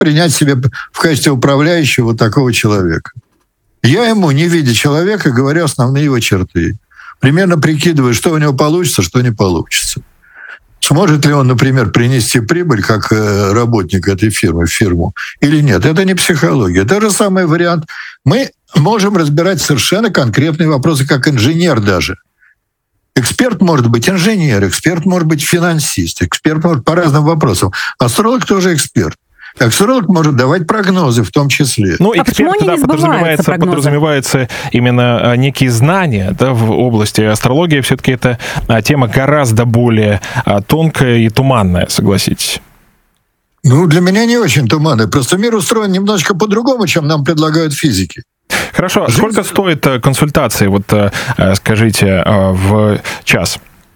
принять себе в качестве управляющего вот такого человека. Я ему, не видя человека, говорю основные его черты. Примерно прикидываю, что у него получится, что не получится. Сможет ли он, например, принести прибыль как работник этой фирмы в фирму или нет? Это не психология. Это же самый вариант. Мы можем разбирать совершенно конкретные вопросы, как инженер даже. Эксперт может быть инженер, эксперт может быть финансист, эксперт может по разным вопросам. Астролог тоже эксперт. Астролог может давать прогнозы в том числе. Ну, эксперт, да, подразумевается именно некие знания, да, в области астрологии. Все-таки это тема гораздо более тонкая и туманная, согласитесь. Ну, для меня не очень туманная. Просто мир устроен немножечко по-другому, чем нам предлагают физики. Хорошо. Сколько стоит консультации, вот скажите, в час?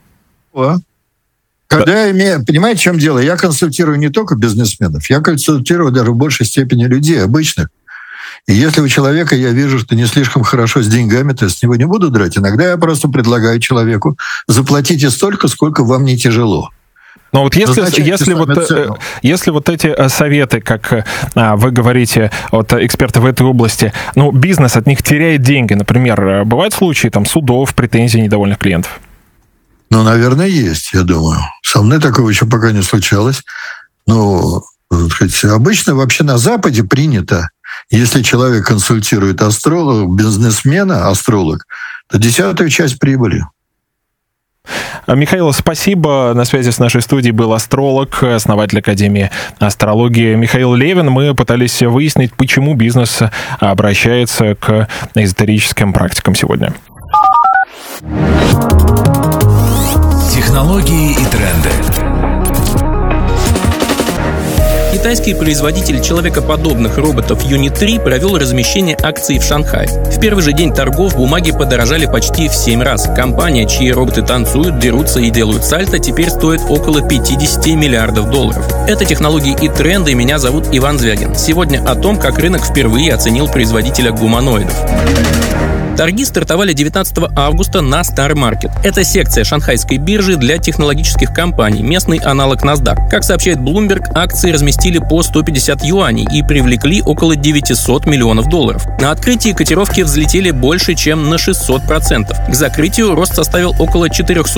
Когда я имею... Понимаете, в чем дело? Я консультирую не только бизнесменов, я консультирую даже в большей степени людей, обычных. И если у человека я вижу, что не слишком хорошо с деньгами, то с него не буду драть. Иногда я просто предлагаю человеку: заплатите столько, сколько вам не тяжело. Но вот если вот эти советы, как вы говорите, от экспертов в этой области, ну, бизнес от них теряет деньги, например, бывают случаи там судов, претензий недовольных клиентов? Ну, наверное, есть, я думаю. Со мной такого еще пока не случалось. Но обычно вообще на Западе принято, если человек консультирует астролога, бизнесмена, астролог, то 10-ю часть прибыли. Михаил, спасибо. На связи с нашей студией был астролог, основатель Академии астрологии Михаил Левин. Мы пытались выяснить, почему бизнес обращается к эзотерическим практикам сегодня. Технологии и тренды. Китайский производитель человекоподобных роботов Unit 3 провел размещение акций в Шанхае. В первый же день торгов бумаги подорожали почти в 7 раз. Компания, чьи роботы танцуют, дерутся и делают сальто, теперь стоит около 50 миллиардов долларов. Это технологии и тренды, и меня зовут Иван Звягин. Сегодня о том, как рынок впервые оценил производителя гуманоидов. Торги стартовали 19 августа на Star Market. Это секция шанхайской биржи для технологических компаний, местный аналог NASDAQ. Как сообщает Bloomberg, акции разместили по 150 юаней и привлекли около 900 миллионов долларов. На открытии котировки взлетели больше, чем на 600%. К закрытию рост составил около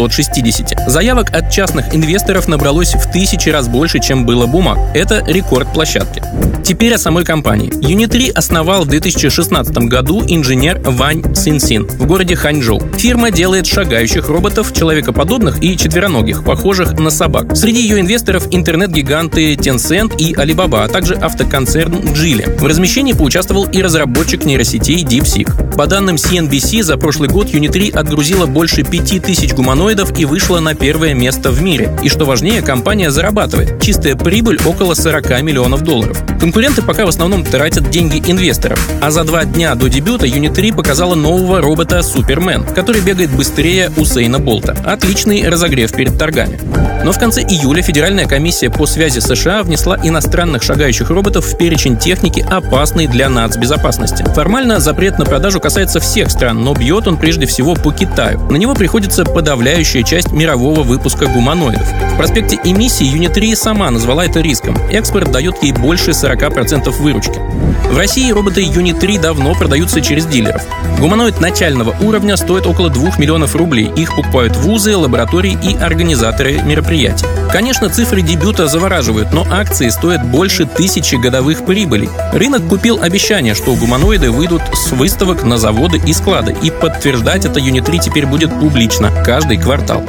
460. Заявок от частных инвесторов набралось в 1000 раз больше, чем было бумаг. Это рекорд площадки. Теперь о самой компании. Unit 3 основал в 2016 году инженер Вань Цинсин в городе Ханчжоу. Фирма делает шагающих роботов, человекоподобных и четвероногих, похожих на собак. Среди ее инвесторов интернет-гиганты Tencent и Alibaba, а также автоконцерн Geely. В размещении поучаствовал и разработчик нейросетей DeepSeek. По данным CNBC, за прошлый год Unit 3 отгрузила больше 5000 гуманоидов и вышла на первое место в мире. И что важнее, компания зарабатывает. Чистая прибыль около 40 миллионов долларов. Конкуренты пока в основном тратят деньги инвесторов. А за 2 дня до дебюта Unit 3 показала нового робота Супермен, который бегает быстрее Усейна Болта. Отличный разогрев перед торгами. Но в конце июля Федеральная комиссия по связи США внесла иностранных шагающих роботов в перечень техники, опасной для нацбезопасности. Формально запрет на продажу касается всех стран, но бьет он прежде всего по Китаю. На него приходится подавляющая часть мирового выпуска гуманоидов. В проспекте эмиссии Unit 3 сама назвала это риском. Экспорт дает ей больше 40% выручки. В России роботы Unit 3 давно продаются через дилеров. Гуманоид начального уровня стоит около 2 миллионов рублей. Их покупают вузы, лаборатории и организаторы мероприятий. Конечно, цифры дебюта завораживают, но акции стоят больше 1000 годовых прибылей. Рынок купил обещание, что гуманоиды выйдут с выставок на заводы и склады. И подтверждать это Unit 3 теперь будет публично, каждый квартал.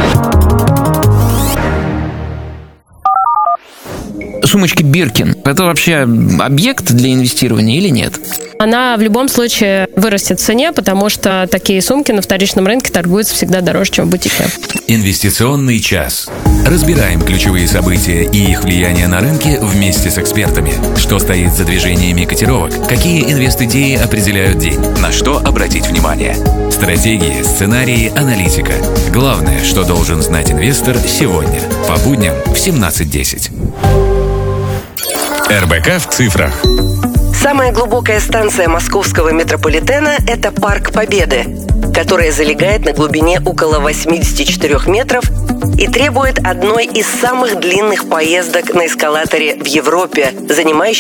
Сумочки Биркин – это вообще объект для инвестирования или нет? Она в любом случае вырастет в цене, потому что такие сумки на вторичном рынке торгуются всегда дороже, чем в бутике. Инвестиционный час. Разбираем ключевые события и их влияние на рынки вместе с экспертами. Что стоит за движениями котировок? Какие инвест-идеи определяют день? На что обратить внимание? Стратегии, сценарии, аналитика. Главное, что должен знать инвестор сегодня. По будням в 17:10. РБК в цифрах. Самая глубокая станция московского метрополитена – это Парк Победы, которая залегает на глубине около 84 метров и требует одной из самых длинных поездок на эскалаторе в Европе, занимающей